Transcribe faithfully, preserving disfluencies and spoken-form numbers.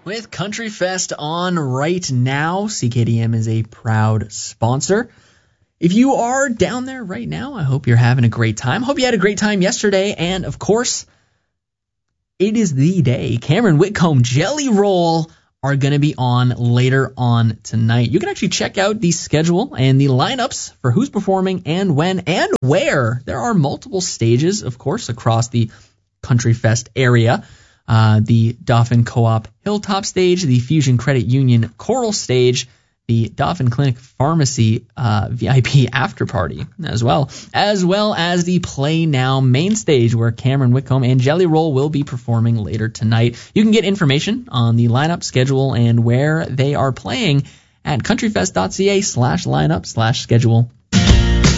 With Country Fest on right now, C K D M is a proud sponsor. If you are down there right now, I hope you're having a great time. Hope you had a great time yesterday. And, of course, it is the day. Cameron Whitcomb, Jelly Roll are going to be on later on tonight. You can actually check out the schedule and the lineups for who's performing and when and where. There are multiple stages, of course, across the Country Fest area. Uh, the Dauphin Co-op Hilltop stage, the Fusion Credit Union Coral stage, the Dauphin Clinic Pharmacy uh, V I P after party as well, as well as the Play Now main stage where Cameron Whitcomb and Jelly Roll will be performing later tonight. You can get information on the lineup, schedule, and where they are playing at countryfest.ca slash lineup slash schedule